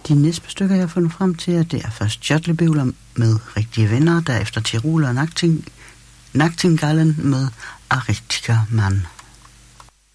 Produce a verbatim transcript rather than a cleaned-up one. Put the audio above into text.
De næste stykker, jeg har fundet frem til, at det er først Jodlebøvler med Rigtige Venner, derefter Tirol og Nachting- Nachtigallen med Aritika Mann.